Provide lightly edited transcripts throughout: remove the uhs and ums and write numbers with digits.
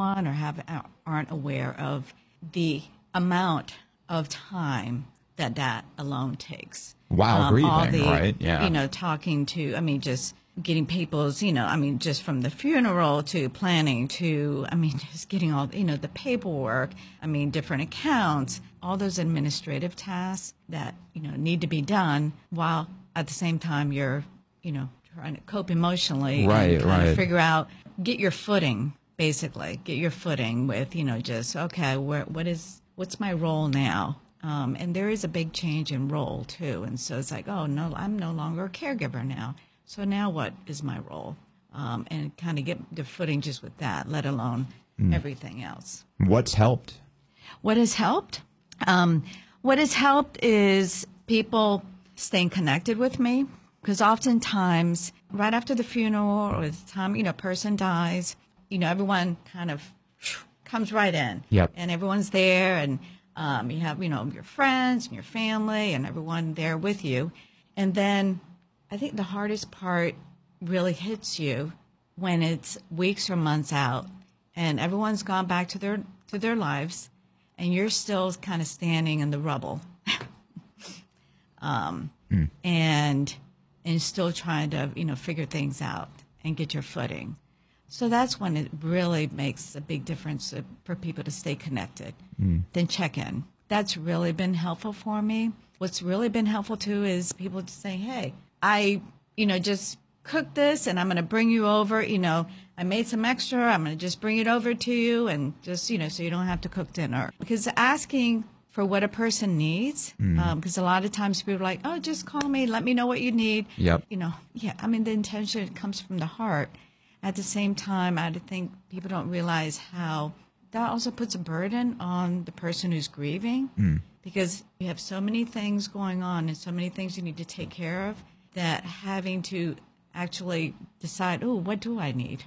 someone or aren't aware of the amount of time that alone takes. While grieving, right? Yeah. Talking to, just getting people's, just from the funeral to planning to, just getting all, the paperwork, different accounts, all those administrative tasks that, need to be done while at the same time you're, trying to cope emotionally. Right, and kind right. of figure out, get your footing, basically. Get your footing with, just, okay, what's my role now? And there is a big change in role, too. And so it's like, oh, no, I'm no longer a caregiver now. So now what is my role? And kind of get the footing just with that, let alone everything else. What's helped? What has helped? What has helped is people staying connected with me. Because oftentimes, right after the funeral or the time, person dies, everyone kind of comes right in. Yep. And everyone's there, and you have, your friends and your family and everyone there with you. And then I think the hardest part really hits you when it's weeks or months out and everyone's gone back to their lives and you're still kind of standing in the rubble. And still trying to, figure things out and get your footing. So that's when it really makes a big difference for people to stay connected. Then check in. That's really been helpful for me. What's really been helpful too is people just saying, hey, I, just cooked this and I'm going to bring you over. I made some extra. I'm going to just bring it over to you and just, so you don't have to cook dinner. Because asking for what a person needs, because a lot of times people are like, oh, just call me, let me know what you need. Yep. The intention comes from the heart. At the same time, I think people don't realize how that also puts a burden on the person who's grieving, because you have so many things going on and so many things you need to take care of that having to actually decide, oh, what do I need?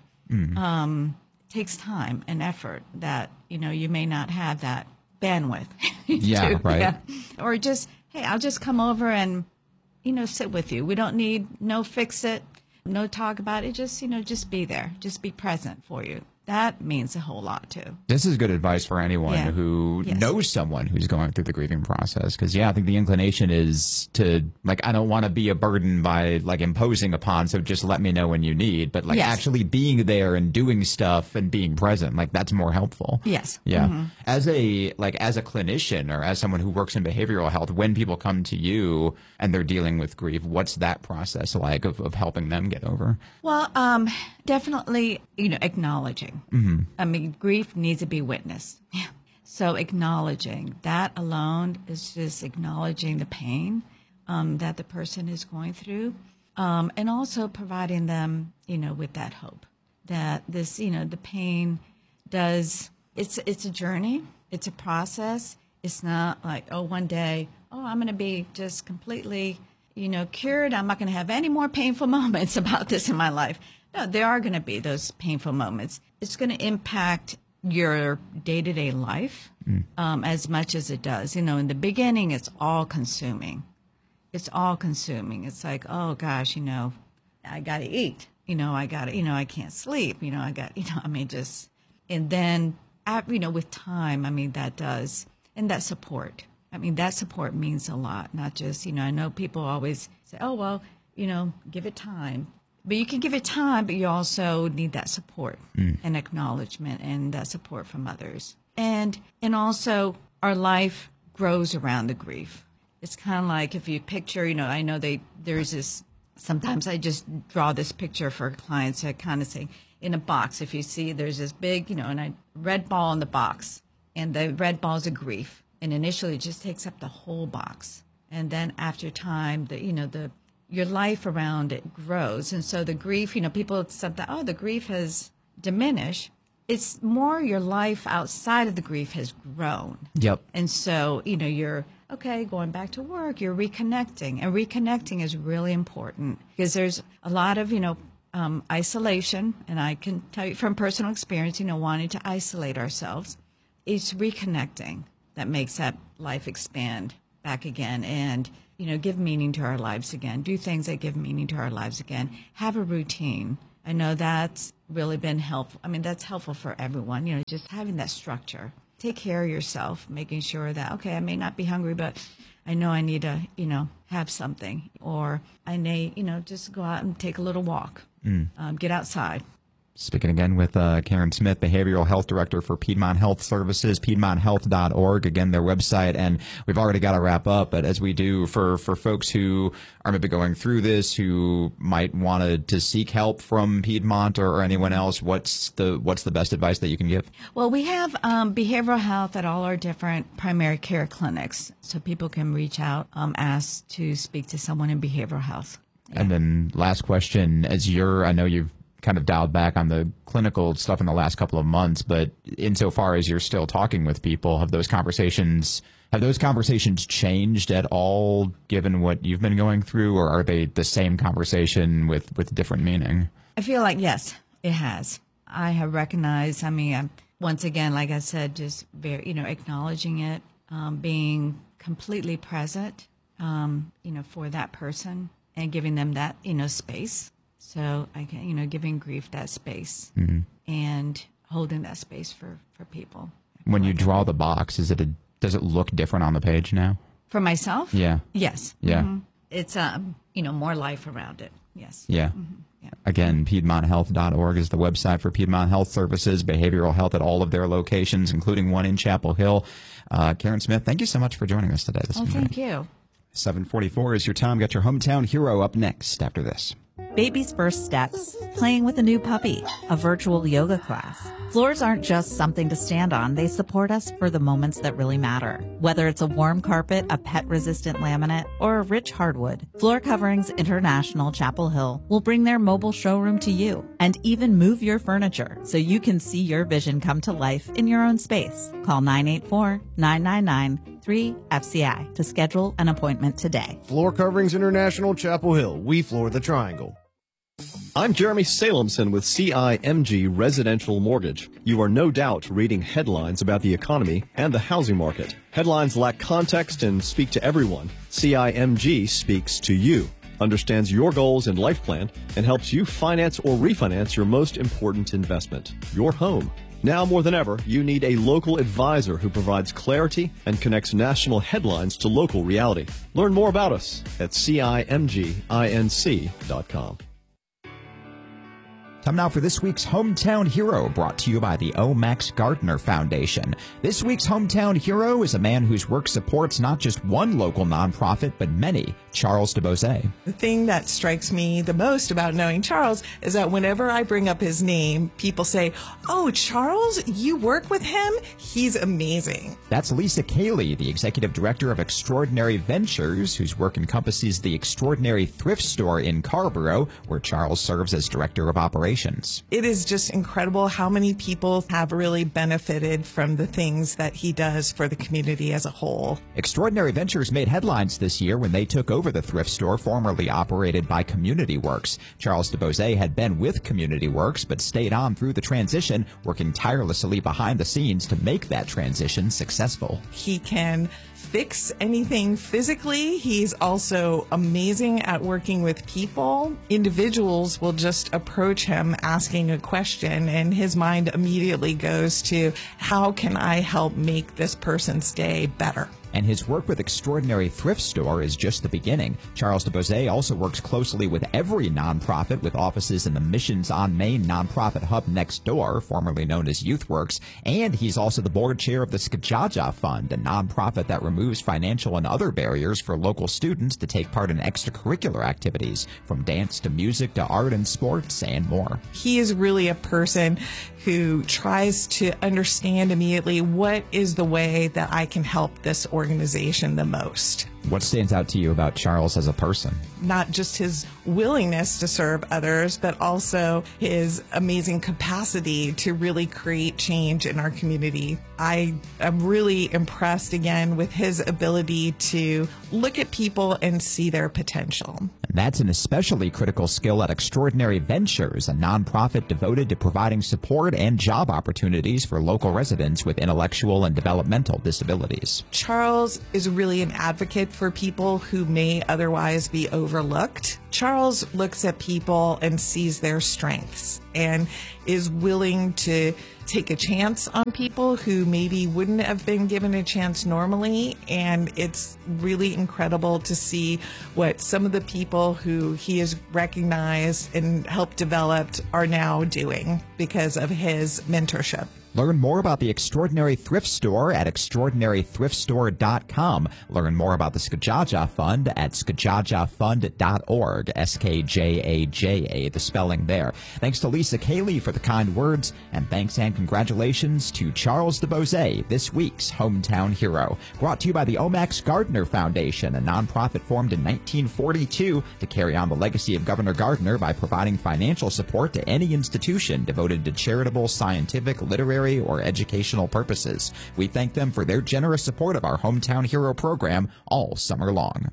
Takes time and effort that, you may not have that bandwidth. Yeah, right. Yeah. Or just, hey, I'll just come over and, sit with you. We don't need no fix it, no talk about it. Just, just be there. Just be present for you. That means a whole lot, too. This is good advice for anyone who knows someone who's going through the grieving process. Because, I think the inclination is to, I don't want to be a burden by, imposing upon, so just let me know when you need. But, actually being there and doing stuff and being present, that's more helpful. Yes. Yeah. Mm-hmm. As a clinician or as someone who works in behavioral health, when people come to you and they're dealing with grief, what's that process like of helping them get over? Well, definitely, acknowledging. Grief needs to be witnessed. So acknowledging that alone is just acknowledging the pain that the person is going through, and also providing them, with that hope that this, the pain does. It's a journey. It's a process. It's not like, oh, one day, oh, I'm going to be just completely, cured. I'm not going to have any more painful moments about this in my life. No, there are going to be those painful moments. It's going to impact your day-to-day life as much as it does. In the beginning, it's all consuming. It's all consuming. It's like, oh gosh, I got to eat. I got to, I can't sleep. I got, just, and then, with time, that does, and that support. That support means a lot. Not just, I know people always say, oh, well, give it time. But you can give it time, but you also need that support and acknowledgement and that support from others. And also our life grows around the grief. It's kind of like if you picture, I know there's this, sometimes I just draw this picture for clients that kind of say, in a box, if you see there's this big, and a red ball in the box, and the red ball is a grief. And initially it just takes up the whole box. And then after time, your life around it grows. And so the grief, people said that, oh, the grief has diminished. It's more your life outside of the grief has grown. Yep. And so, you're, okay, going back to work, you're reconnecting. And reconnecting is really important because there's a lot of, isolation. And I can tell you from personal experience, wanting to isolate ourselves. It's reconnecting that makes that life expand back again and give meaning to our lives again. Do things that give meaning to our lives again. Have a routine. I know that's really been helpful. I mean, that's helpful for everyone, just having that structure. Take care of yourself, making sure that, okay, I may not be hungry, but I know I need to, have something. Or I may, just go out and take a little walk, get outside. Speaking again with Karen Smith, Behavioral Health Director for Piedmont Health Services, piedmonthealth.org, again, their website. And we've already got to wrap up, but as we do for folks who are maybe going through this, who might want to seek help from Piedmont or anyone else, what's the best advice that you can give? Well, we have behavioral health at all our different primary care clinics, so people can reach out, ask to speak to someone in behavioral health. Yeah. And then last question, I know you've kind of dialed back on the clinical stuff in the last couple of months, but insofar as you're still talking with people, have those conversations changed at all given what you've been going through, or are they the same conversation with different meaning? I feel like, yes, it has. I have recognized, once again, like I said, just very, acknowledging it, being completely present, for that person and giving them that, space. So I can, giving grief that space and holding that space for people. When you draw the box, does it look different on the page now? For myself? Yeah. Yes. Yeah. Mm-hmm. It's more life around it. Yes. Yeah. Mm-hmm. Yeah. Again, piedmonthealth.org is the website for Piedmont Health Services, behavioral health at all of their locations, including one in Chapel Hill. Karen Smith, thank you so much for joining us today. Thank you. 7:44 is your time. Got your hometown hero up next after this. Baby's first steps, playing with a new puppy, a virtual yoga class. Floors aren't just something to stand on. They support us for the moments that really matter. Whether it's a warm carpet, a pet-resistant laminate, or a rich hardwood, Floor Coverings International Chapel Hill will bring their mobile showroom to you and even move your furniture so you can see your vision come to life in your own space. Call 984-999-3FCI to schedule an appointment today. Floor Coverings International Chapel Hill. We floor the triangle. I'm Jeremy Salemson with CIMG Residential Mortgage. You are no doubt reading headlines about the economy and the housing market. Headlines lack context and speak to everyone. CIMG speaks to you, understands your goals and life plan, and helps you finance or refinance your most important investment, your home. Now more than ever, you need a local advisor who provides clarity and connects national headlines to local reality. Learn more about us at CIMGINC.com. Time now for this week's Hometown Hero, brought to you by the O. Max Gardner Foundation. This week's Hometown Hero is a man whose work supports not just one local nonprofit, but many. Charles DeBose. The thing that strikes me the most about knowing Charles is that whenever I bring up his name, people say, "Oh, Charles, you work with him? He's amazing." That's Lisa Cayley, the executive director of Extraordinary Ventures, whose work encompasses the Extraordinary Thrift Store in Carrboro, where Charles serves as director of operations. It is just incredible how many people have really benefited from the things that he does for the community as a whole. Extraordinary Ventures made headlines this year when they took over the thrift store formerly operated by Community Works. Charles DeBose had been with Community Works but stayed on through the transition, working tirelessly behind the scenes to make that transition successful. He can fix anything physically. He's also amazing at working with people. Individuals will just approach him asking a question, and his mind immediately goes to, how can I help make this person's day better? And his work with Extraordinary Thrift Store is just the beginning. Charles DeBose also works closely with every nonprofit with offices in the Missions on Main nonprofit hub next door, formerly known as YouthWorks, and he's also the board chair of the Skajaja Fund, a nonprofit that removes financial and other barriers for local students to take part in extracurricular activities, from dance to music to art and sports and more. He is really a person who tries to understand immediately what is the way that I can help this organization the most. What stands out to you about Charles as a person? Not just his willingness to serve others, but also his amazing capacity to really create change in our community. I am really impressed again with his ability to look at people and see their potential. And that's an especially critical skill at Extraordinary Ventures, a nonprofit devoted to providing support and job opportunities for local residents with intellectual and developmental disabilities. Charles is really an advocate for people who may otherwise be overlooked. Charles looks at people and sees their strengths and is willing to take a chance on people who maybe wouldn't have been given a chance normally. And it's really incredible to see what some of the people who he has recognized and helped develop are now doing because of his mentorship. Learn more about the Extraordinary Thrift Store at extraordinarythriftstore.com. Learn more about the Skajaja Fund at skajajafund.org. SKJAJA, the spelling there. Thanks to Lisa Cayley for the kind words, and thanks and congratulations to Charles DeBose, this week's Hometown Hero. Brought to you by the Omax Gardner Foundation, a nonprofit formed in 1942 to carry on the legacy of Governor Gardner by providing financial support to any institution devoted to charitable, scientific, literary, or educational purposes. We thank them for their generous support of our Hometown Hero program all summer long.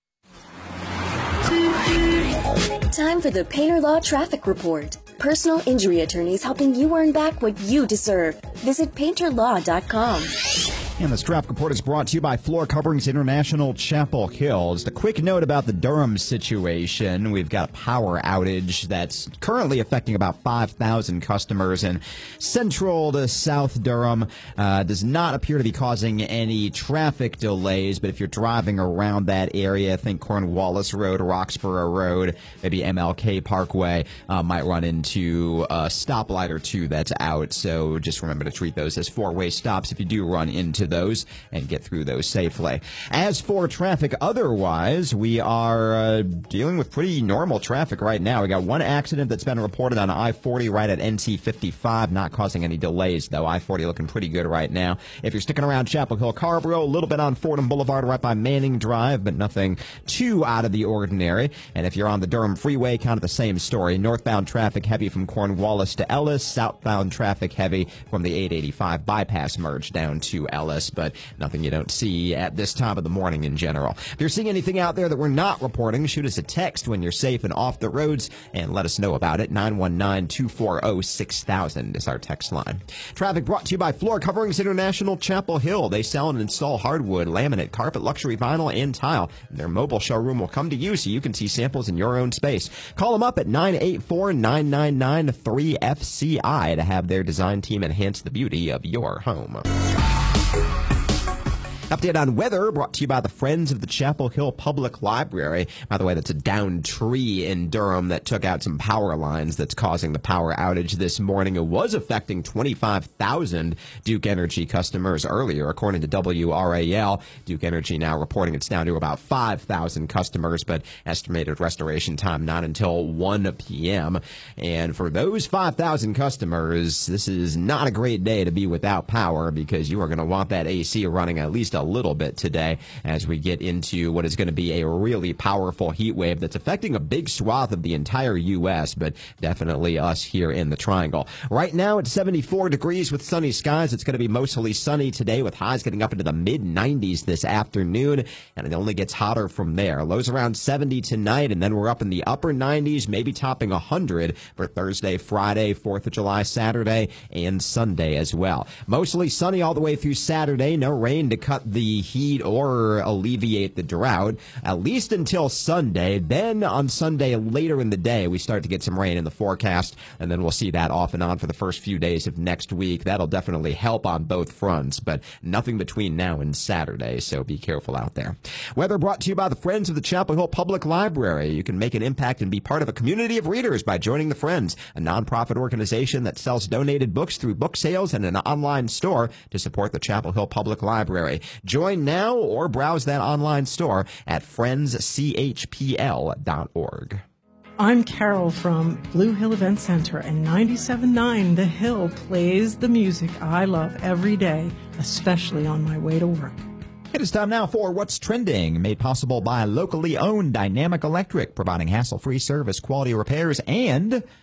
Time for the Painter Law Traffic Report. Personal injury attorneys helping you earn back what you deserve. Visit painterlaw.com. And this traffic report is brought to you by Floor Coverings International, Chapel Hill. Just a quick note about the Durham situation. We've got a power outage that's currently affecting about 5,000 customers in central to South Durham. Does not appear to be causing any traffic delays, but if you're driving around that area, think Cornwallis Road, Roxborough Road, maybe MLK Parkway, might run into a stoplight or two that's out. So just remember to treat those as four-way stops if you do run into those and get through those safely. As for traffic otherwise, we are dealing with pretty normal traffic right now. We got one accident that's been reported on I-40 right at NC 55, not causing any delays though. I-40 looking pretty good right now. If you're sticking around Chapel Hill, Carrboro, a little bit on Fordham Boulevard right by Manning Drive, but nothing too out of the ordinary. And if you're on the Durham Freeway, kind of the same story. Northbound traffic heavy from Cornwallis to Ellis, southbound traffic heavy from the 885 bypass merge down to Ellis. But nothing you don't see at this time of the morning in general. If you're seeing anything out there that we're not reporting, shoot us a text when you're safe and off the roads and let us know about it. 919-240-6000 is our text line. Traffic brought to you by Floor Coverings International, Chapel Hill. They sell and install hardwood, laminate, carpet, luxury vinyl, and tile. Their mobile showroom will come to you so you can see samples in your own space. Call them up at 984-999-3FCI to have their design team enhance the beauty of your home. Update on weather brought to you by the Friends of the Chapel Hill Public Library. By the way, that's a downed tree in Durham that took out some power lines that's causing the power outage this morning. It was affecting 25,000 Duke Energy customers earlier, according to WRAL. Duke Energy now reporting it's down to about 5,000 customers, but estimated restoration time not until 1 p.m. And for those 5,000 customers, this is not a great day to be without power because you are going to want that AC running at least a little bit today as we get into what is going to be a really powerful heat wave that's affecting a big swath of the entire U.S., but definitely us here in the Triangle. Right now it's 74 degrees with sunny skies. It's going to be mostly sunny today with highs getting up into the mid-90s this afternoon, and it only gets hotter from there. Lows around 70 tonight, and then we're up in the upper 90s, maybe topping 100 for Thursday, Friday, 4th of July, Saturday, and Sunday as well. Mostly sunny all the way through Saturday. No rain to cut the heat or alleviate the drought, at least until Sunday. Then on Sunday, later in the day, we start to get some rain in the forecast, and then we'll see that off and on for the first few days of next week. That'll definitely help on both fronts, but nothing between now and Saturday, so be careful out there. Weather brought to you by the Friends of the Chapel Hill Public Library. You can make an impact and be part of a community of readers by joining the Friends, a nonprofit organization that sells donated books through book sales and an online store to support the Chapel Hill Public Library. Join now or browse that online store at friendschpl.org. I'm Carol from Blue Hill Event Center, and 97.9 The Hill plays the music I love every day, especially on my way to work. It is time now for What's Trending, made possible by locally owned Dynamic Electric, providing hassle-free service, quality repairs, and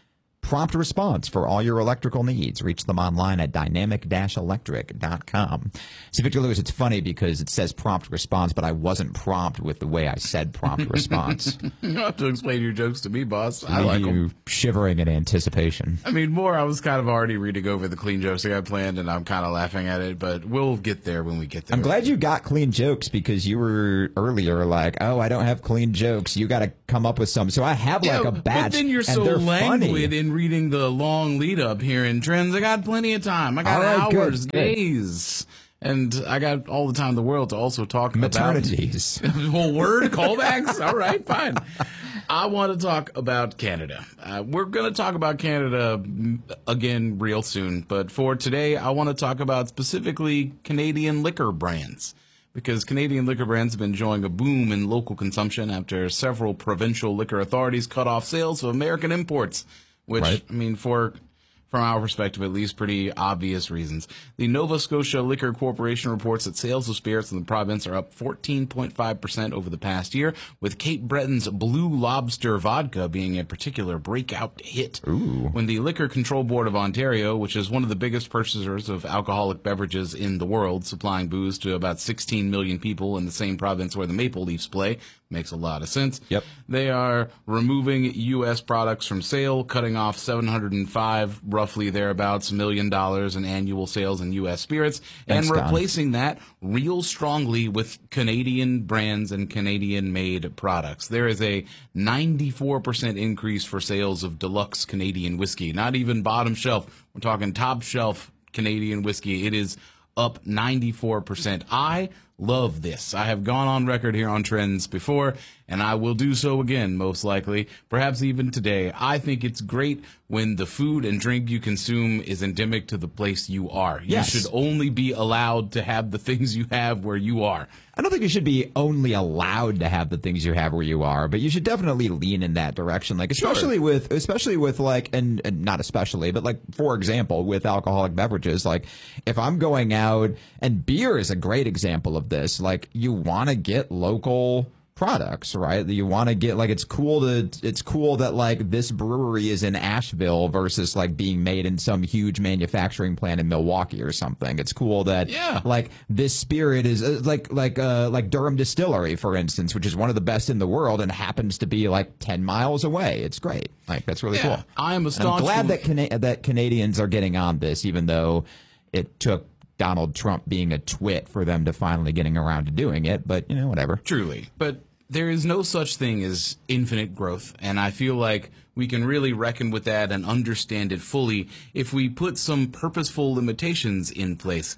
prompt response for all your electrical needs. Reach them online at dynamic-electric.com. See, Victor Lewis, it's funny because it says prompt response, but I wasn't prompt with the way I said prompt response. You don't have to explain your jokes to me, boss. I Leave like you them. Shivering in anticipation. I mean, I was kind of already reading over the clean jokes I got planned, and I'm kind of laughing at it, but we'll get there when we get there. I'm glad you got clean jokes because you were earlier like, oh, I don't have clean jokes. You got to come up with some. So I have like a batch. But then you're so languid in reading the long lead up here in Trends. I got plenty of time. I got hours, days. And I got all the time in the world to also talk maternities. Whole word callbacks. All right, fine. I want to talk about Canada. We're going to talk about Canada again real soon. But for today, I want to talk about specifically Canadian liquor brands. Because Canadian liquor brands have been enjoying a boom in local consumption after several provincial liquor authorities cut off sales of American imports, which, right. I mean, from our perspective, at least, pretty obvious reasons. The Nova Scotia Liquor Corporation reports that sales of spirits in the province are up 14.5% over the past year, with Cape Breton's Blue Lobster vodka being a particular breakout hit. Ooh. When the Liquor Control Board of Ontario, which is one of the biggest purchasers of alcoholic beverages in the world, supplying booze to about 16 million people in the same province where the Maple Leafs play, makes a lot of sense. Yep. They are removing U.S. products from sale, cutting off $705, roughly thereabouts, $1 million in annual sales in U.S. spirits, and replacing that real strongly with Canadian brands and Canadian-made products. There is a 94% increase for sales of deluxe Canadian whiskey. Not even bottom shelf. We're talking top shelf Canadian whiskey. It is up 94%. I love this. I have gone on record here on Trends before, and I will do so again, most likely, perhaps even today. I think it's great when the food and drink you consume is endemic to the place you are. Yes. You should only be allowed to have the things you have where you are. I don't think you should be only allowed to have the things you have where you are, but you should definitely lean in that direction. Like, especially with like, and not especially, but like, for example, with alcoholic beverages, like if I'm going out, and beer is a great example of this, like you want to get local products, right? You want to get, like, it's cool that like this brewery is in Asheville versus like being made in some huge manufacturing plant in Milwaukee or something. It's cool that like this spirit is like Durham Distillery, for instance, which is one of the best in the world and happens to be like 10 miles away. It's great. Like, that's really cool. I am astonished. I'm glad that Canadians are getting on this, even though it took Donald Trump being a twit for them to finally getting around to doing it, but you know, whatever. Truly. But there is no such thing as infinite growth, and I feel like we can really reckon with that and understand it fully if we put some purposeful limitations in place.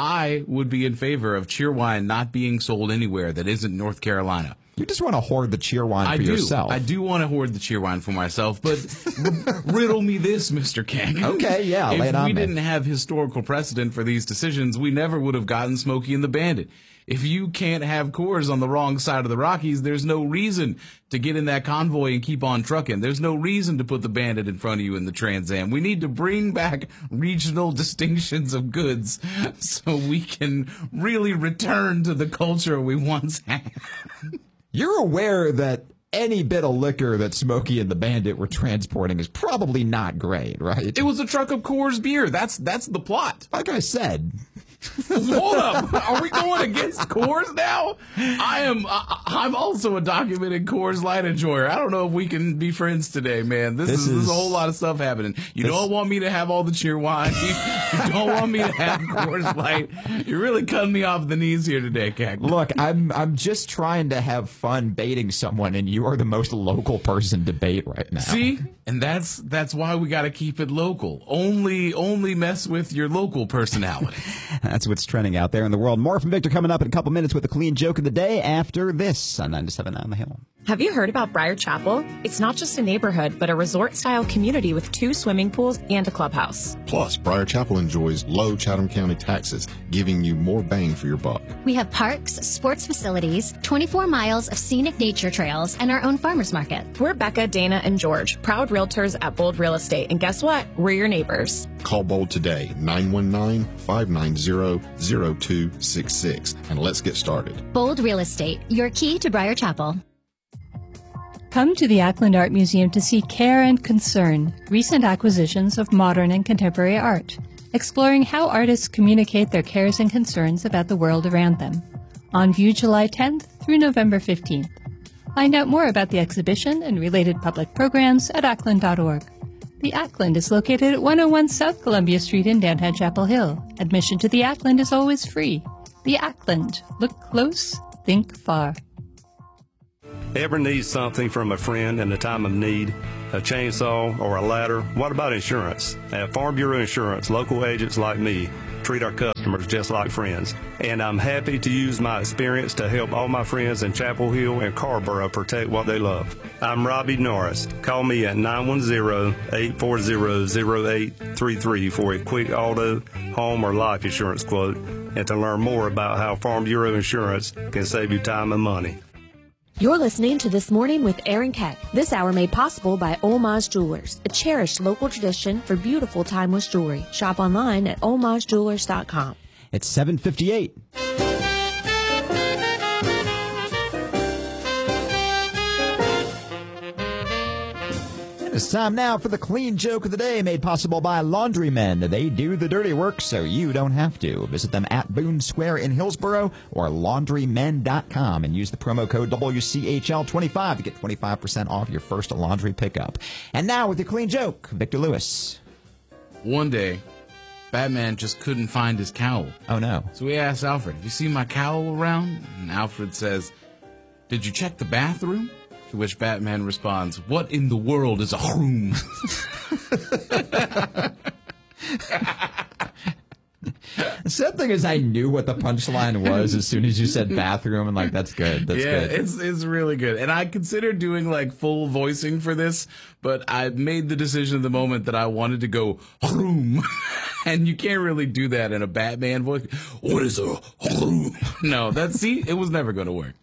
I would be in favor of Cheerwine not being sold anywhere that isn't North Carolina. You just want to hoard the Cheerwine for yourself. I do want to hoard the Cheerwine for myself, but riddle me this, Mr. King. Okay, yeah, lay it on me. If we didn't have historical precedent for these decisions, we never would have gotten Smokey and the Bandit. If you can't have Coors on the wrong side of the Rockies, there's no reason to get in that convoy and keep on trucking. There's no reason to put the Bandit in front of you in the Trans Am. We need to bring back regional distinctions of goods so we can really return to the culture we once had. You're aware that any bit of liquor that Smokey and the Bandit were transporting is probably not great, right? It was a truck of Coors beer. That's the plot. Like I said. Hold up. Are we going against Coors now? I'm also a documented Coors Light enjoyer. I don't know if we can be friends today, man. This is a whole lot of stuff happening. You don't want me to have all the Cheerwine. You don't want me to have Coors Light. You're really cutting me off the knees here today, Cactus. Look, I'm just trying to have fun baiting someone, and you are the most local person to bait right now. See? And that's why we got to keep it local. Only mess with your local personality. That's what's trending out there in the world. More from Victor coming up in a couple minutes with a clean joke of the day after this on 97.9 The Hill. Have you heard about Briar Chapel? It's not just a neighborhood, but a resort-style community with 2 swimming pools and a clubhouse. Plus, Briar Chapel enjoys low Chatham County taxes, giving you more bang for your buck. We have parks, sports facilities, 24 miles of scenic nature trails, and our own farmers market. We're Becca, Dana, and George, proud realtors at Bold Real Estate. And guess what? We're your neighbors. Call Bold today, 919-590-0266. And let's get started. Bold Real Estate, your key to Briar Chapel. Come to the Ackland Art Museum to see Care and Concern, recent acquisitions of modern and contemporary art, exploring how artists communicate their cares and concerns about the world around them. On view July 10th through November 15th. Find out more about the exhibition and related public programs at ackland.org. The Ackland is located at 101 South Columbia Street in downtown Chapel Hill. Admission to the Ackland is always free. The Ackland. Look close, think far. Ever need something from a friend in a time of need? A chainsaw or a ladder? What about insurance? At Farm Bureau Insurance, local agents like me treat our customers just like friends. And I'm happy to use my experience to help all my friends in Chapel Hill and Carrboro protect what they love. I'm Robbie Norris. Call me at 910-840-0833 for a quick auto, home, or life insurance quote, and to learn more about how Farm Bureau Insurance can save you time and money. You're listening to This Morning with Aaron Keck. This hour made possible by Homage Jewelers, a cherished local tradition for beautiful timeless jewelry. Shop online at homagejewelers.com. It's 7:58. It's time now for the clean joke of the day, made possible by Laundrymen. They do the dirty work so you don't have to. Visit them at Boone Square in Hillsboro or laundrymen.com and use the promo code WCHL25 to get 25% off your first laundry pickup. And now with your clean joke, Victor Lewis. One day, Batman just couldn't find his cowl. Oh, no. So he asked Alfred, "Have you seen my cowl around?" And Alfred says, "Did you check the bathroom?" To which Batman responds, "What in the world is a room?" The sad thing is I knew what the punchline was as soon as you said bathroom, and like, that's good. That's good. It's really good. And I considered doing like full voicing for this, but I made the decision at the moment that I wanted to go room. And you can't really do that in a Batman voice. What is a room? No, it was never going to work.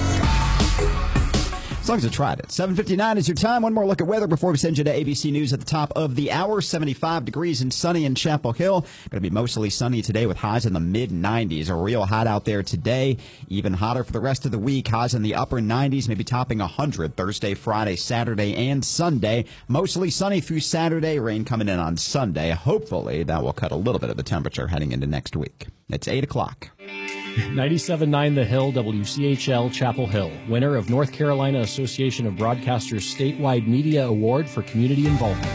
As long as I tried it. 7:59 is your time. One more look at weather before we send you to ABC News at the top of the hour. 75 degrees and sunny in Chapel Hill. Going to be mostly sunny today with highs in the mid-90s. A real hot out there today. Even hotter for the rest of the week. Highs in the upper 90s, maybe topping 100 Thursday, Friday, Saturday, and Sunday. Mostly sunny through Saturday. Rain coming in on Sunday. Hopefully that will cut a little bit of the temperature heading into next week. It's 8 o'clock. 97.9 The Hill, WCHL, Chapel Hill. Winner of North Carolina Association of Broadcasters Statewide Media Award for Community Involvement.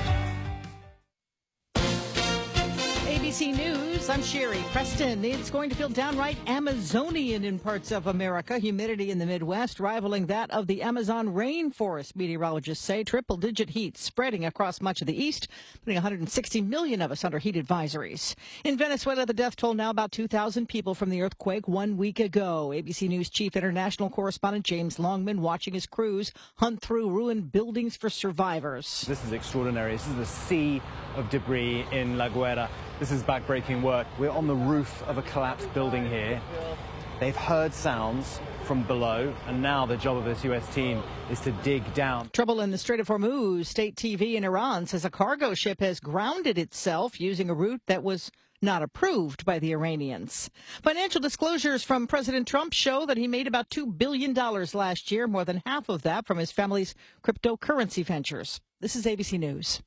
ABC News, I'm Sherry Preston. It's going to feel downright Amazonian in parts of America. Humidity in the Midwest rivaling that of the Amazon rainforest, meteorologists say. Triple-digit heat spreading across much of the east, putting 160 million of us under heat advisories. In Venezuela, the death toll now about 2,000 people from the earthquake 1 week ago. ABC News chief international correspondent James Longman watching his crews hunt through ruined buildings for survivors. This is extraordinary. This is a sea of debris in La Guaira. This is backbreaking work. We're on the roof of a collapsed building here. They've heard sounds from below, and now the job of this U.S. team is to dig down. Trouble in the Strait of Hormuz. State TV in Iran says a cargo ship has grounded itself using a route that was not approved by the Iranians. Financial disclosures from President Trump show that he made about $2 billion last year, more than half of that from his family's cryptocurrency ventures. This is ABC News.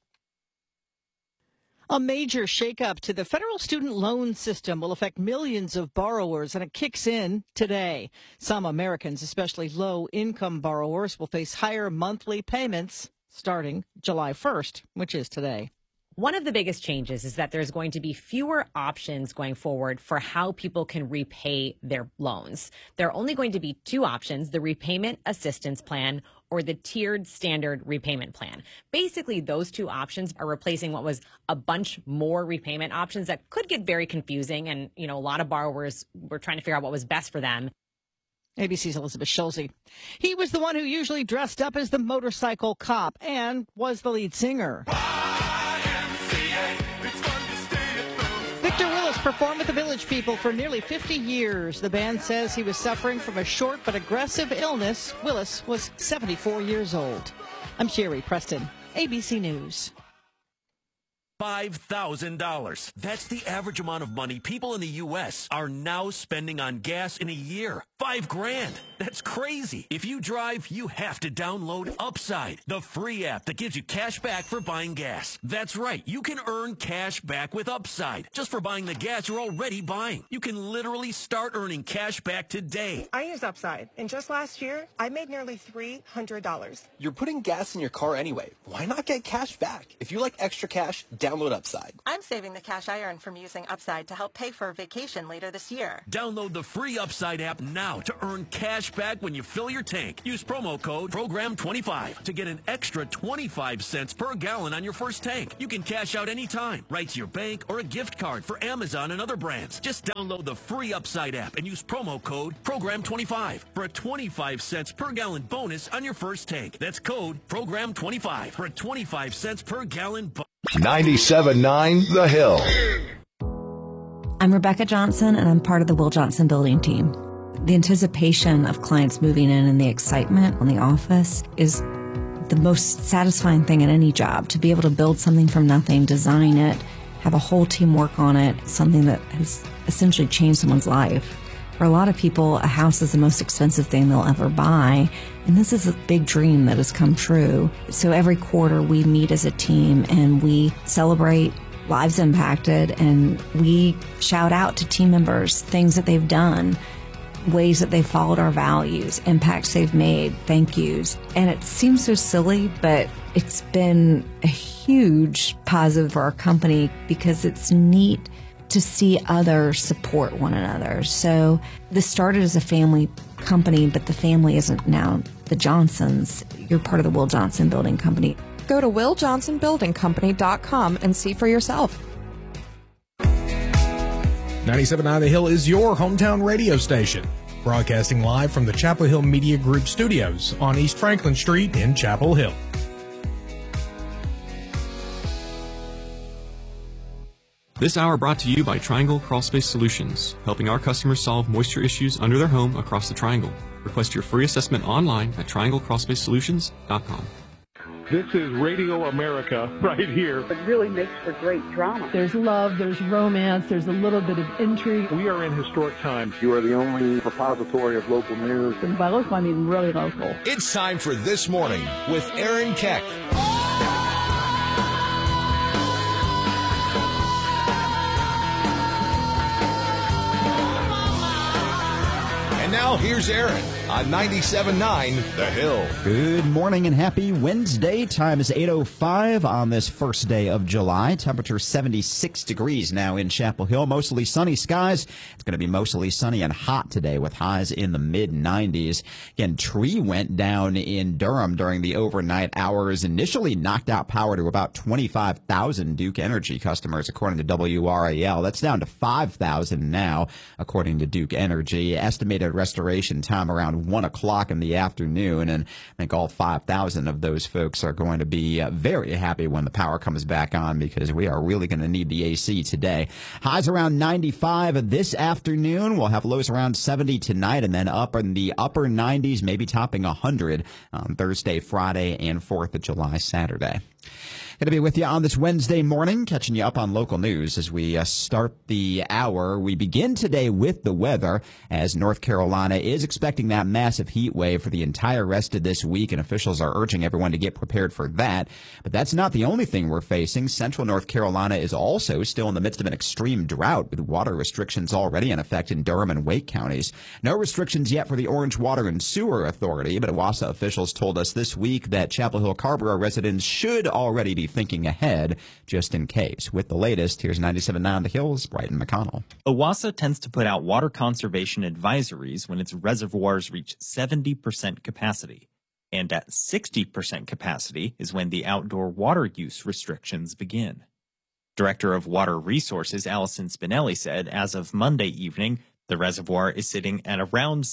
A major shakeup to the federal student loan system will affect millions of borrowers, and it kicks in today. Some Americans, especially low-income borrowers, will face higher monthly payments starting July 1st, which is today. One of the biggest changes is that there's going to be fewer options going forward for how people can repay their loans. There are only going to be two options, the repayment assistance plan or the tiered standard repayment plan. Basically, those two options are replacing what was a bunch more repayment options that could get very confusing. And, a lot of borrowers were trying to figure out what was best for them. ABC's Elizabeth Schulze. He was the one who usually dressed up as the motorcycle cop and was the lead singer. Victor Willis performed with the Village People for nearly 50 years. The band says he was suffering from a short but aggressive illness. Willis was 74 years old. I'm Sherry Preston, ABC News. $5,000. That's the average amount of money people in the U.S. are now spending on gas in a year. $5,000. That's crazy. If you drive, you have to download Upside, the free app that gives you cash back for buying gas. That's right. You can earn cash back with Upside just for buying the gas you're already buying. You can literally start earning cash back today. I use Upside, and just last year, I made nearly $300. You're putting gas in your car anyway. Why not get cash back? If you like extra cash, download Upside. I'm saving the cash I earn from using Upside to help pay for a vacation later this year. Download the free Upside app now to earn cash back when you fill your tank. Use promo code PROGRAM25 to get an extra 25 cents per gallon on your first tank. You can cash out anytime, right to your bank or a gift card for Amazon and other brands. Just download the free Upside app and use promo code PROGRAM25 for a 25 cents per gallon bonus on your first tank. That's code PROGRAM25 for a 25 cents per gallon bonus. 97.9 The Hill. I'm Rebecca Johnson, and I'm part of the Will Johnson building team. The anticipation of clients moving in and the excitement on the office is the most satisfying thing in any job. To be able to build something from nothing, design it, have a whole team work on it, something that has essentially changed someone's life. For a lot of people, a house is the most expensive thing they'll ever buy, and this is a big dream that has come true. So every quarter we meet as a team and we celebrate lives impacted, and we shout out to team members things that they've done, ways that they've followed our values, impacts they've made, thank yous. And it seems so silly, but it's been a huge positive for our company because it's neat to see others support one another. So this started as a family company, but the family isn't now the Johnsons. You're part of the Will Johnson Building Company. Go to WillJohnsonBuildingCompany.com and see for yourself. 97.9 The Hill is your hometown radio station, broadcasting live from the Chapel Hill Media Group studios on East Franklin Street in Chapel Hill. This hour brought to you by Triangle Crawlspace Solutions, helping our customers solve moisture issues under their home across the Triangle. Request your free assessment online at trianglecrawlspacesolutions.com. This is Radio America right here. It really makes for great drama. There's love, there's romance, there's a little bit of intrigue. We are in historic times. You are the only repository of local news. And by local, I mean really local. It's time for This Morning with Aaron Keck. Now here's Aaron on 97.9 The Hill. Good morning and happy Wednesday. Time is 8:05 on this first day of July. Temperature 76 degrees now in Chapel Hill. Mostly sunny skies. It's going to be mostly sunny and hot today with highs in the mid-90s. Again, tree went down in Durham during the overnight hours. Initially knocked out power to about 25,000 Duke Energy customers, according to WRAL. That's down to 5,000 now, according to Duke Energy. Estimated restoration time around 1 o'clock in the afternoon, and I think all 5,000 of those folks are going to be very happy when the power comes back on, because we are really going to need the AC today. Highs around 95 this afternoon. We'll have lows around 70 tonight, and then up in the upper 90s, maybe topping 100 on Thursday, Friday, and 4th of July, Saturday. Going to be with you on this Wednesday morning, catching you up on local news as we start the hour. We begin today with the weather, as North Carolina is expecting that massive heat wave for the entire rest of this week, and officials are urging everyone to get prepared for that. But that's not the only thing we're facing. Central North Carolina is also still in the midst of an extreme drought, with water restrictions already in effect in Durham and Wake counties. No restrictions yet for the Orange Water and Sewer Authority, but OWASA officials told us this week that Chapel Hill Carrboro residents should already be thinking ahead just in case. With the latest, here's 97.9 The Hill's Bryton McConnell. OWASA tends to put out water conservation advisories when its reservoirs reach 70% capacity. And at 60% capacity is when the outdoor water use restrictions begin. Director of Water Resources Allison Spinelli said as of Monday evening, the reservoir is sitting at around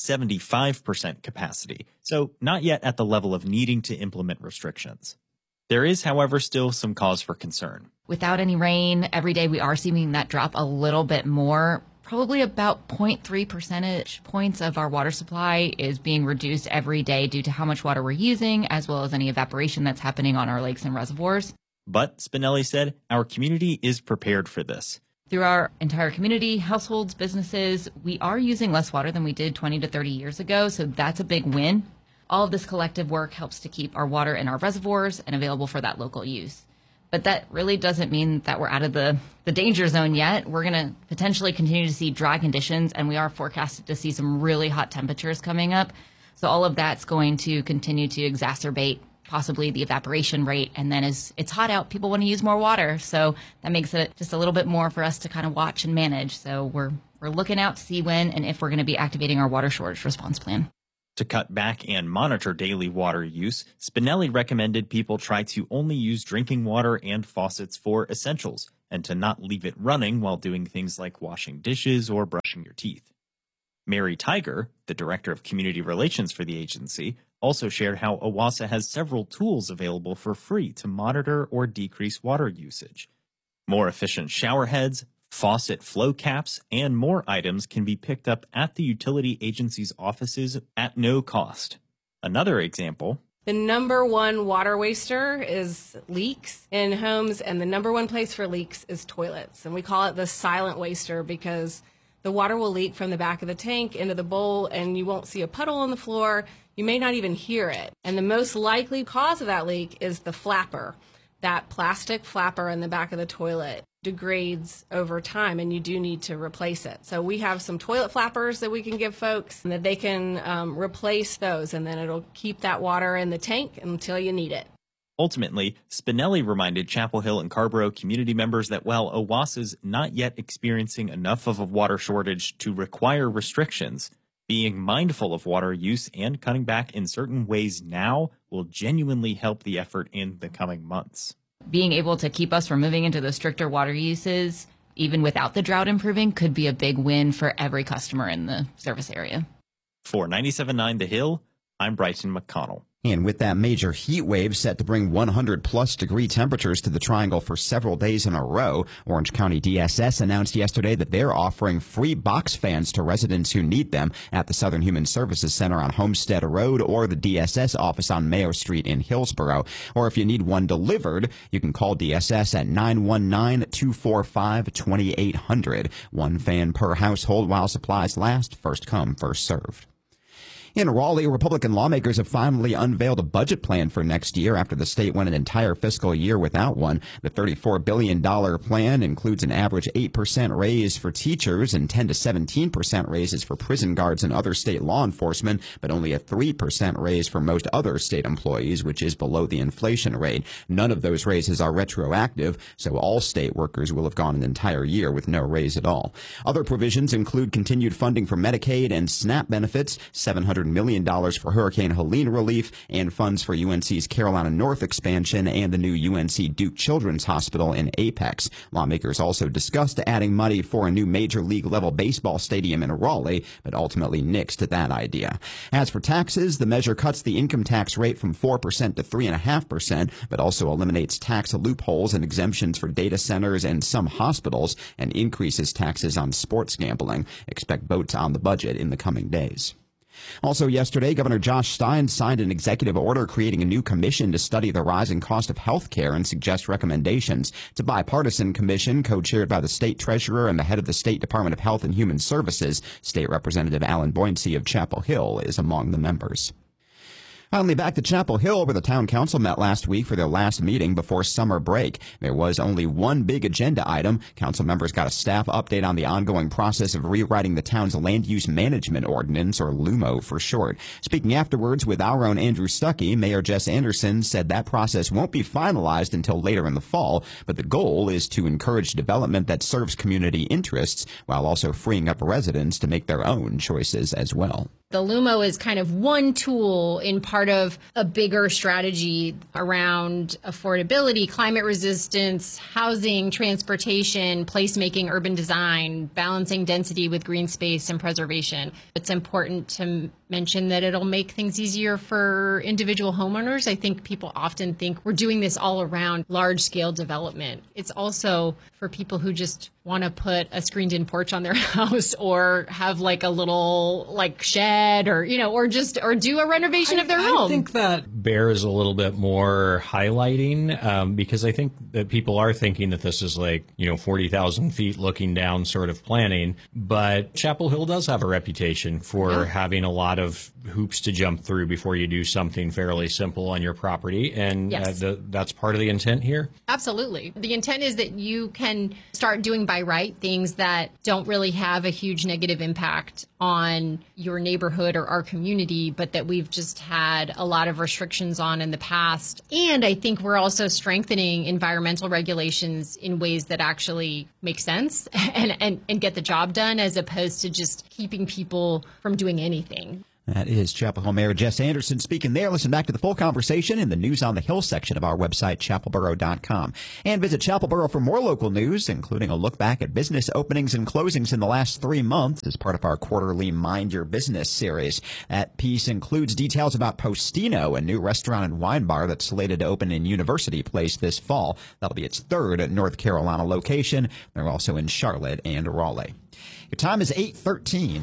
75% capacity, so not yet at the level of needing to implement restrictions. There is, however, still some cause for concern. Without any rain, every day we are seeing that drop a little bit more. Probably about 0.3 percentage points of our water supply is being reduced every day due to how much water we're using, as well as any evaporation that's happening on our lakes and reservoirs. But Spinelli said our community is prepared for this. Through our entire community, households, businesses, we are using less water than we did 20 to 30 years ago, so that's a big win. All of this collective work helps to keep our water in our reservoirs and available for that local use. But that really doesn't mean that we're out of the danger zone yet. We're going to potentially continue to see dry conditions, and we are forecasted to see some really hot temperatures coming up. So all of that's going to continue to exacerbate possibly the evaporation rate. And then as it's hot out, people want to use more water. So that makes it just a little bit more for us to kind of watch and manage. So we're looking out to see when and if we're going to be activating our water shortage response plan. To cut back and monitor daily water use, Spinelli recommended people try to only use drinking water and faucets for essentials and to not leave it running while doing things like washing dishes or brushing your teeth. Mary Tiger, the director of community relations for the agency, also shared how OWASA has several tools available for free to monitor or decrease water usage. More efficient shower heads, faucet flow caps, and more items can be picked up at the utility agency's offices at no cost. Another example. The number one water waster is leaks in homes, and the number one place for leaks is toilets. And we call it the silent waster because the water will leak from the back of the tank into the bowl, and you won't see a puddle on the floor. You may not even hear it. And the most likely cause of that leak is the flapper. That plastic flapper in the back of the toilet degrades over time, and you do need to replace it. So we have some toilet flappers that we can give folks, and that they can replace those, and then it'll keep that water in the tank until you need it. Ultimately, Spinelli reminded Chapel Hill and Carrboro community members that while OWASA's not yet experiencing enough of a water shortage to require restrictions, being mindful of water use and cutting back in certain ways now will genuinely help the effort in the coming months. Being able to keep us from moving into the stricter water uses, even without the drought improving, could be a big win for every customer in the service area. For 97.9 The Hill, I'm Bryson McConnell. And with that major heat wave set to bring 100-plus degree temperatures to the Triangle for several days in a row, Orange County DSS announced yesterday that they're offering free box fans to residents who need them at the Southern Human Services Center on Homestead Road or the DSS office on Mayo Street in Hillsborough. Or if you need one delivered, you can call DSS at 919-245-2800. One fan per household while supplies last. First come, first served. In Raleigh, Republican lawmakers have finally unveiled a budget plan for next year after the state went an entire fiscal year without one. The $34 billion plan includes an average 8% raise for teachers and 10 to 17% raises for prison guards and other state law enforcement, but only a 3% raise for most other state employees, which is below the inflation rate. None of those raises are retroactive, so all state workers will have gone an entire year with no raise at all. Other provisions include continued funding for Medicaid and SNAP benefits, $700 million for Hurricane Helene relief, and funds for UNC's Carolina North expansion and the new UNC Duke Children's Hospital in Apex. Lawmakers also discussed adding money for a new major league level baseball stadium in Raleigh, but ultimately nixed that idea. As for taxes, the measure cuts the income tax rate from 4% to 3.5%, but also eliminates tax loopholes and exemptions for data centers and some hospitals and increases taxes on sports gambling. Expect votes on the budget in the coming days. Also yesterday, Governor Josh Stein signed an executive order creating a new commission to study the rising cost of health care and suggest recommendations. It's a bipartisan commission co-chaired by the state treasurer and the head of the State Department of Health and Human Services. State Representative Alan Boyncy of Chapel Hill is among the members. Finally, back to Chapel Hill, where the town council met last week for their last meeting before summer break. There was only one big agenda item. Council members got a staff update on the ongoing process of rewriting the town's land use management ordinance, or LUMO for short. Speaking afterwards with our own Andrew Stuckey, Mayor Jess Anderson said that process won't be finalized until later in the fall, but the goal is to encourage development that serves community interests while also freeing up residents to make their own choices as well. The LUMO is kind of one tool in part of a bigger strategy around affordability, climate resistance, housing, transportation, placemaking, urban design, balancing density with green space and preservation. It's important to mention that it'll make things easier for individual homeowners. I think people often think we're doing this all around large-scale development. It's also for people who just want to put a screened-in porch on their house or have like a little like shed or, you know, or do a renovation of their home. I think that bears a little bit more highlighting because I think that people are thinking that this is like, 40,000 feet looking down sort of planning. But Chapel Hill does have a reputation for having a lot of hoops to jump through before you do something fairly simple on your property. And that's part of the intent here? Absolutely. The intent is that you can start doing by right things that don't really have a huge negative impact on your neighborhood or our community, but that we've just had a lot of restrictions on in the past. And I think we're also strengthening environmental regulations in ways that actually make sense and get the job done, as opposed to just keeping people from doing anything. That is Chapel Hill Mayor Jess Anderson speaking there. Listen back to the full conversation in the News on the Hill section of our website, chapelboro.com. And visit Chapelboro for more local news, including a look back at business openings and closings in the last 3 months as part of our quarterly Mind Your Business series. That piece includes details about Postino, a new restaurant and wine bar that's slated to open in University Place this fall. That'll be its third North Carolina location. They're also in Charlotte and Raleigh. Your time is 8:13.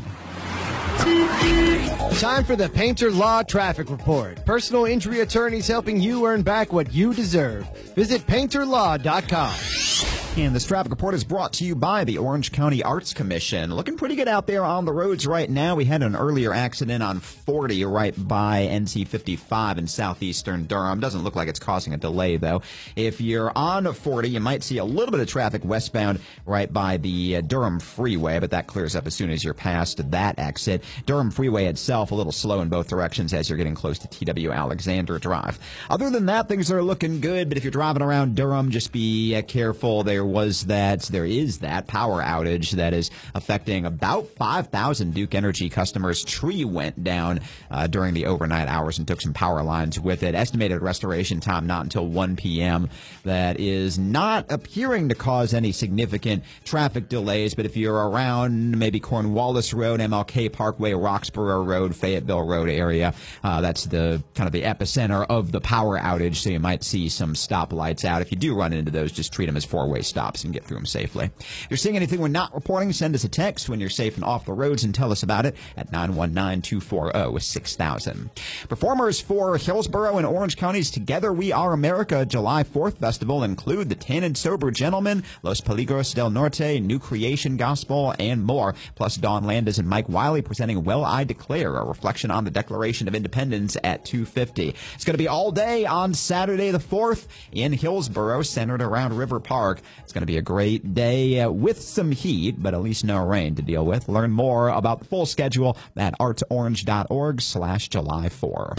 Time for the Painter Law Traffic Report. Personal injury attorneys helping you earn back what you deserve. Visit painterlaw.com. And this traffic report is brought to you by the Orange County Arts Commission. Looking pretty good out there on the roads right now. We had an earlier accident on 40 right by NC 55 in southeastern Durham. Doesn't look like it's causing a delay, though. If you're on 40, you might see a little bit of traffic westbound right by the Durham Freeway, but that clears up as soon as you're past that exit. Durham Freeway itself a little slow in both directions as you're getting close to TW Alexander Drive. Other than that, things are looking good, but if you're driving around Durham, just be careful. There is that power outage that is affecting about 5,000 Duke Energy customers. Tree went down during the overnight hours and took some power lines with it. Estimated restoration time not until 1 p.m. That is not appearing to cause any significant traffic delays, but if you're around maybe Cornwallis Road, MLK Parkway, Roxborough Road, Fayetteville Road area, that's the kind of the epicenter of the power outage, so you might see some stoplights out. If you do run into those, just treat them as four-way stops and get through them safely. If you're seeing anything we're not reporting, send us a text when you're safe and off the roads and tell us about it at 919-240-6000. Performers for Hillsborough and Orange County's Together We Are America July 4th Festival include the Tan and Sober Gentlemen, Los Peligros del Norte, New Creation Gospel, and more. Plus, Dawn Landis and Mike Wiley presenting Well I Declare, a reflection on the Declaration of Independence at 2:50. It's going to be all day on Saturday the 4th in Hillsborough, centered around River Park. It's going to be a great day with some heat, but at least no rain to deal with. Learn more about the full schedule at artsorange.org/July 4.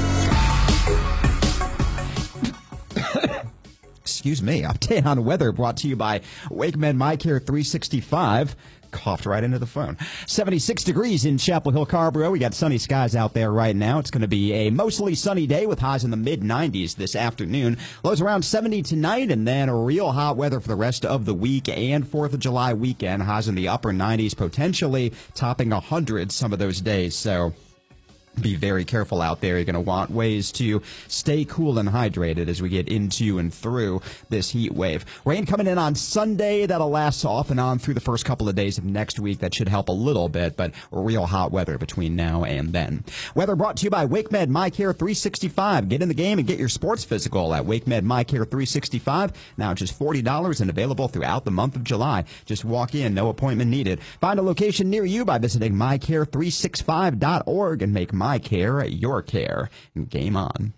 Excuse me. Update on weather brought to you by WakeMed MyCare 365. Coughed right into the phone. 76 degrees in Chapel Hill, Carrboro. We got sunny skies out there right now. It's going to be a mostly sunny day with highs in the mid-90s this afternoon. Lows around 70 tonight, and then real hot weather for the rest of the week and 4th of July weekend. Highs in the upper 90s, potentially topping 100 some of those days. So be very careful out there. You're going to want ways to stay cool and hydrated as we get into and through this heat wave. Rain coming in on Sunday. That'll last off and on through the first couple of days of next week. That should help a little bit, but real hot weather between now and then. Weather brought to you by WakeMed MyCare 365. Get in the game and get your sports physical at WakeMed MyCare 365. Now just $40 and available throughout the month of July. Just walk in, no appointment needed. Find a location near you by visiting mycare365.org and make MyCare your care. Game on.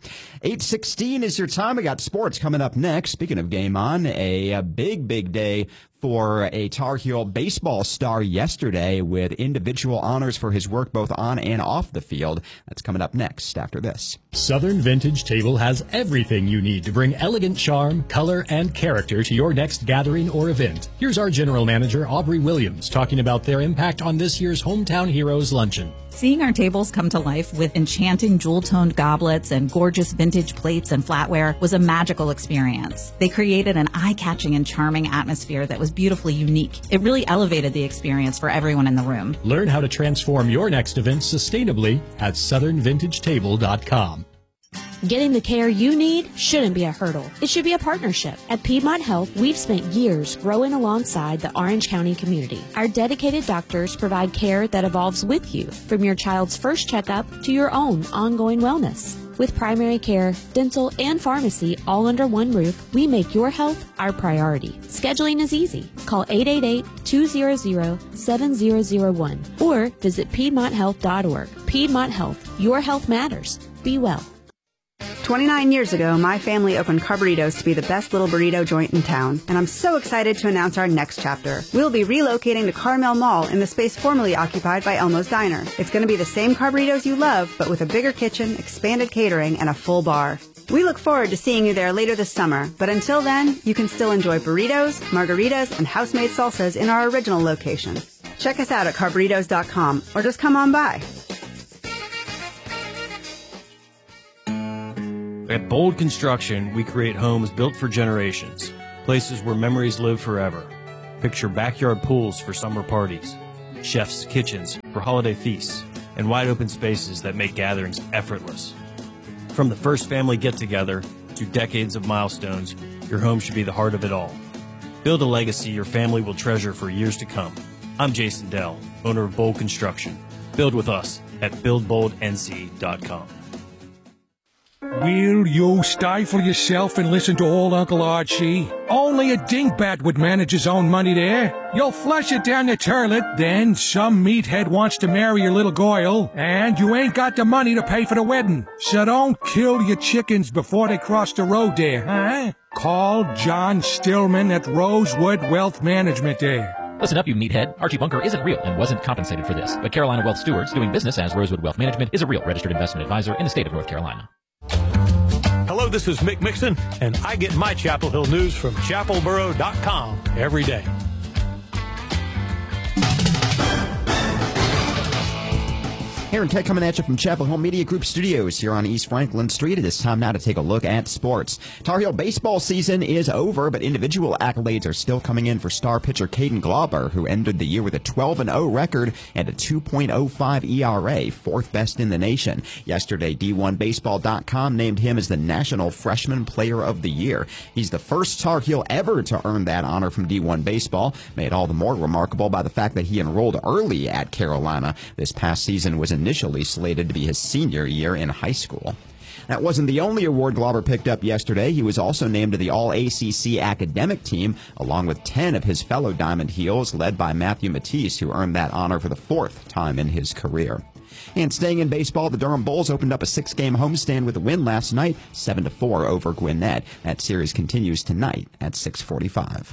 8:16 is your time. We got sports coming up next. Speaking of game on, a big day for a Tar Heel baseball star yesterday with individual honors for his work both on and off the field. That's coming up next after this. Southern Vintage Table has everything you need to bring elegant charm, color, and character to your next gathering or event. Here's our General Manager, Aubrey Williams, talking about their impact on this year's Hometown Heroes Luncheon. Seeing our tables come to life with enchanting jewel-toned goblets and gorgeous vintage plates and flatware was a magical experience. They created an eye-catching and charming atmosphere that was beautifully unique. It really elevated the experience for everyone in the room. Learn how to transform your next event sustainably at southernvintagetable.com. Getting the care you need shouldn't be a hurdle. It should be a partnership. At Piedmont Health, we've spent years growing alongside the Orange County community. Our dedicated doctors provide care that evolves with you, from your child's first checkup to your own ongoing wellness. With primary care, dental, and pharmacy all under one roof, we make your health our priority. Scheduling is easy. Call 888-200-7001 or visit PiedmontHealth.org. Piedmont Health. Your health matters. Be well. 29 years ago, my family opened Carburritos to be the best little burrito joint in town, and I'm so excited to announce our next chapter. We'll be relocating to Carmel Mall in the space formerly occupied by Elmo's Diner. It's going to be the same Carburritos you love, but with a bigger kitchen, expanded catering, and a full bar. We look forward to seeing you there later this summer, but until then, you can still enjoy burritos, margaritas, and house-made salsas in our original location. Check us out at Carburritos.com or just come on by. At Bold Construction, we create homes built for generations, places where memories live forever. Picture backyard pools for summer parties, chefs' kitchens for holiday feasts, and wide open spaces that make gatherings effortless. From the first family get-together to decades of milestones, your home should be the heart of it all. Build a legacy your family will treasure for years to come. I'm Jason Dell, owner of Bold Construction. Build with us at buildboldnc.com. Will you stifle yourself and listen to old Uncle Archie? Only a dingbat would manage his own money there. You'll flush it down the toilet, then some meathead wants to marry your little Goyle, and you ain't got the money to pay for the wedding. So don't kill your chickens before they cross the road there, huh? Call John Stillman at Rosewood Wealth Management there. Listen up, you meathead. Archie Bunker isn't real and wasn't compensated for this. But Carolina Wealth Stewards, doing business as Rosewood Wealth Management, is a real registered investment advisor in the state of North Carolina. Hello, this is Mick Mixon, and I get my Chapel Hill news from chapelboro.com every day. Aaron Keck coming at you from Chapel Hill Media Group Studios here on East Franklin Street. It is time now to take a look at sports. Tar Heel baseball season is over, but individual accolades are still coming in for star pitcher Caden Glauber, who ended the year with a 12-0 record and a 2.05 ERA, fourth best in the nation. Yesterday, D1Baseball.com named him as the National Freshman Player of the Year. He's the first Tar Heel ever to earn that honor from D1 Baseball, made all the more remarkable by the fact that he enrolled early at Carolina. This past season was initially slated to be his senior year in high school. That wasn't the only award Glauber picked up yesterday. He was also named to the All-ACC academic team, along with 10 of his fellow Diamond Heels, led by Matthew Matisse, who earned that honor for the fourth time in his career. And staying in baseball, the Durham Bulls opened up a 6-game homestand with a win last night, 7-4 over Gwinnett. That series continues tonight at 6:45.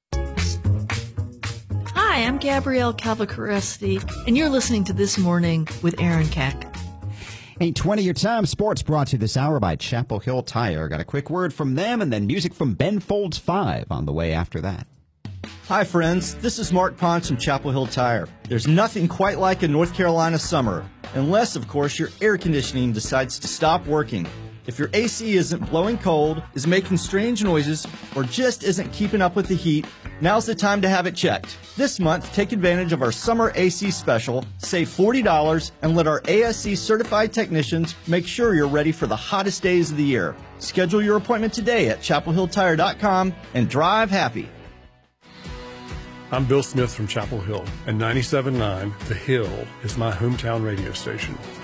Hi, I'm Gabrielle Calvacaresti, and you're listening to This Morning with Aaron Keck. 8:20 your time. Sports brought to you this hour by Chapel Hill Tire. Got a quick word from them, and then music from Ben Folds 5 on the way after that. Hi, friends. This is Mark Pons from Chapel Hill Tire. There's nothing quite like a North Carolina summer, unless, of course, your air conditioning decides to stop working. If your AC isn't blowing cold, is making strange noises, or just isn't keeping up with the heat, now's the time to have it checked. This month, take advantage of our summer AC special, save $40, and let our ASC certified technicians make sure you're ready for the hottest days of the year. Schedule your appointment today at chapelhilltire.com and drive happy. I'm Bill Smith from Chapel Hill, and 97.9 The Hill is my hometown radio station.